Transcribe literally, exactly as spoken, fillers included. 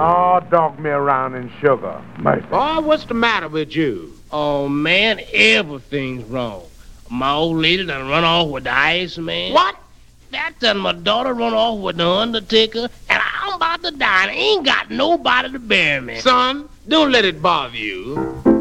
Oh, dog me around in sugar. Mercy. Boy, what's the matter with you? Oh, man, everything's wrong. My old lady done run off with the ice man. What? That done my daughter run off with the undertaker, and I'm about to die, and I ain't got nobody to bury me. Son, don't let it bother you.